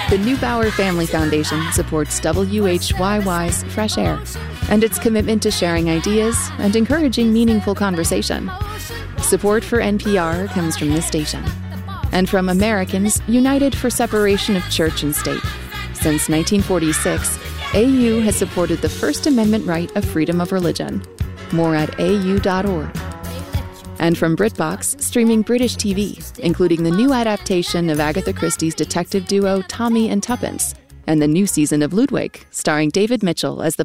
The Neubauer Family Foundation supports WHYY's Fresh Air and its commitment to sharing ideas and encouraging meaningful conversation. Support for NPR comes from this station and from Americans United for Separation of Church and State. Since 1946, AU has supported the First Amendment right of freedom of religion. More at au.org. And from BritBox, streaming British TV, including the new adaptation of Agatha Christie's detective duo Tommy and Tuppence, and the new season of Ludwig, starring David Mitchell as the